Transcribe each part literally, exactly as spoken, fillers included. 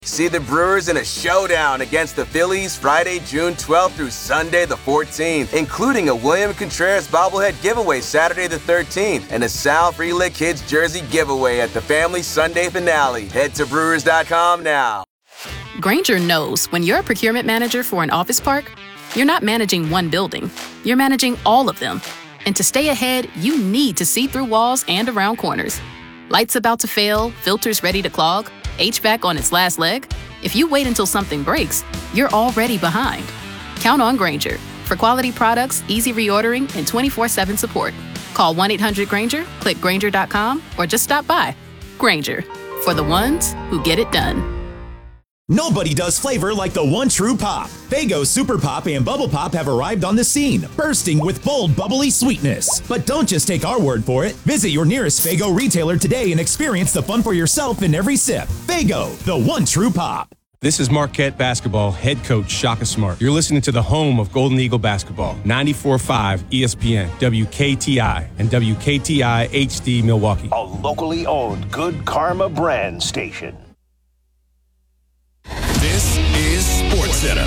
See the Brewers in a showdown against the Phillies Friday, June twelfth through Sunday the fourteenth, including a William Contreras bobblehead giveaway Saturday the thirteenth and a Sal Frelick Kids jersey giveaway at the family Sunday finale. Head to Brewers dot com now. Grainger knows when you're a procurement manager for an office park, you're not managing one building, you're managing all of them. And to stay ahead, you need to see through walls and around corners. Lights about to fail, filters ready to clog, H V A C on its last leg? If you wait until something breaks, you're already behind. Count on Grainger for quality products, easy reordering, and twenty-four seven support. Call one eight hundred Grainger, click Grainger dot com, or just stop by. Grainger, for the ones who get it done. Nobody does flavor like the One True Pop. Faygo Super Pop and Bubble Pop have arrived on the scene, bursting with bold, bubbly sweetness. But don't just take our word for it. Visit your nearest Faygo retailer today and experience the fun for yourself in every sip. Faygo, the One True Pop. This is Marquette Basketball head coach Shaka Smart. You're listening to the home of Golden Eagle Basketball, ninety-four point five E S P N, W K T I, and W K T I H D Milwaukee. A locally owned Good Karma brand station. This is SportsCenter.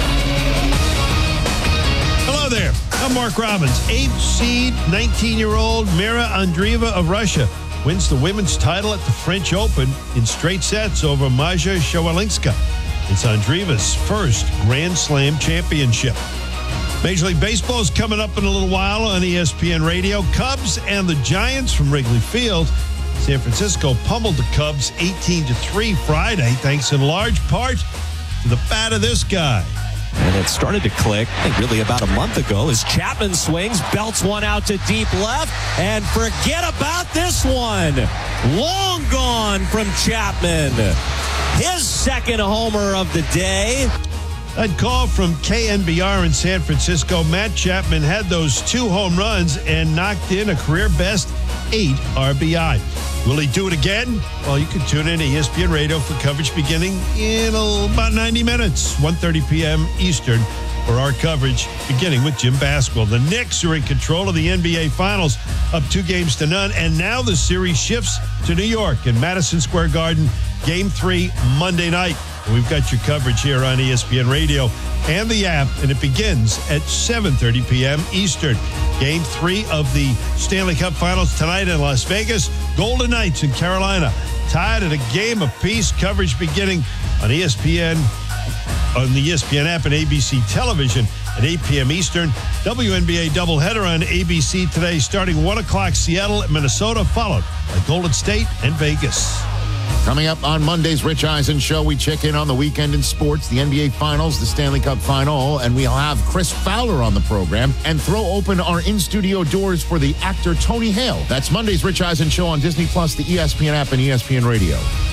Hello there. I'm Mark Robbins. Eighth seed, nineteen-year-old Mira Andreeva of Russia wins the women's title at the French Open in straight sets over Maja Shawalinska. It's Andreeva's first Grand Slam championship. Major League Baseball is coming up in a little while on E S P N Radio. Cubs and the Giants from Wrigley Field. San Francisco pummeled the Cubs eighteen to three Friday, thanks in large part to the bat of this guy. And it started to click, I think really about a month ago, as Chapman swings, belts one out to deep left, and forget about this one. Long gone from Chapman. His second homer of the day. That call from K N B R in San Francisco. Matt Chapman had those two home runs and knocked in a career-best eight R B I. Will he do it again? Well, you can tune in to E S P N Radio for coverage beginning in about ninety minutes, one thirty p.m. Eastern, for our coverage beginning with Jim Basquill. The Knicks are in control of the N B A Finals, up two games to none, and now the series shifts to New York in Madison Square Garden, Game three Monday night. And we've got your coverage here on E S P N Radio and the app, and it begins at seven thirty p.m. Eastern. Game three of the Stanley Cup Finals tonight in Las Vegas. Golden Knights in Carolina tied at a game apiece. Coverage beginning on E S P N, on the E S P N app and A B C television at eight p.m. Eastern. W N B A doubleheader on A B C today, starting one o'clock, Seattle at Minnesota, followed by Golden State and Vegas. Coming up on Monday's Rich Eisen Show, we check in on the weekend in sports, the N B A Finals, the Stanley Cup Final, and we'll have Chris Fowler on the program and throw open our in-studio doors for the actor Tony Hale. That's Monday's Rich Eisen Show on Disney Plus, the E S P N app, and E S P N Radio.